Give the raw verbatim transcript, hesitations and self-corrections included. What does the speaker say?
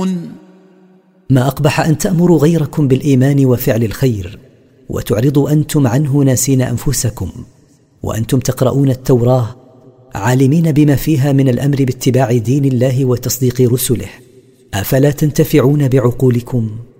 تعلمون؟ ما أقبح أن تأمروا غيركم بالإيمان وفعل الخير وتعرضوا أنتم عنه ناسين أنفسكم، وأنتم تقرؤون التوراة عالمين بما فيها من الأمر باتباع دين الله وتصديق رسله، أفلا تنتفعون بعقولكم؟